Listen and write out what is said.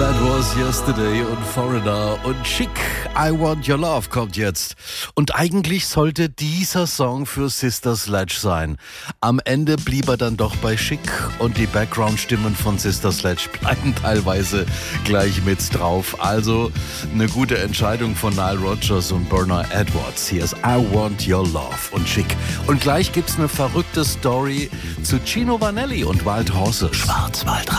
That was Yesterday und Foreigner und Chic, I Want Your Love kommt jetzt. Und eigentlich sollte dieser Song für Sister Sledge sein. Am Ende blieb er dann doch bei Chic und die Background-Stimmen von Sister Sledge bleiben teilweise gleich mit drauf. Also eine gute Entscheidung von Nile Rodgers und Burner Edwards. Hier ist I Want Your Love und Chic. Und gleich gibt's eine verrückte Story zu Gino Vanelli und Wild Horses. Schwarzwaldradio.